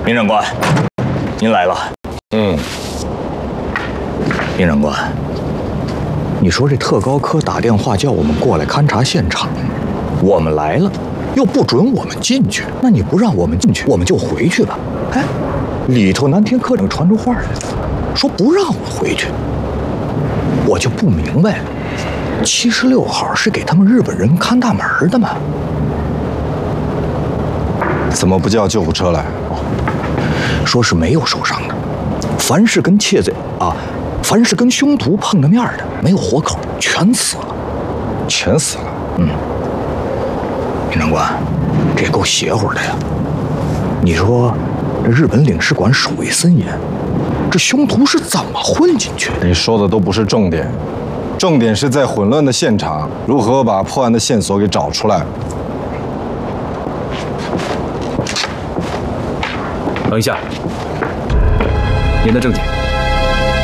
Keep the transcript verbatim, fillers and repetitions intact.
林长官，您来了。 嗯。 林长官，你说这特高科打电话叫我们过来勘察现场，我们来了，又不准我们进去，那你不让我们进去，我们就回去吧。哎，里头南天科长传出话来了，说不让我回去，我就不明白了。七十六号是给他们日本人看大门的吗？ 怎么不叫救护车来？ 哦，说是没有受伤的，凡是跟窃贼啊，凡是跟凶徒碰着面的，没有活口，全死了， 全死了。 嗯，林长官，这够邪乎的呀！你说，这日本领事馆守卫森严，这凶徒是怎么混进去的？ 你说的都不是重点，重点是在混乱的现场，如何把破案的线索给找出来。 等一下，您的证件。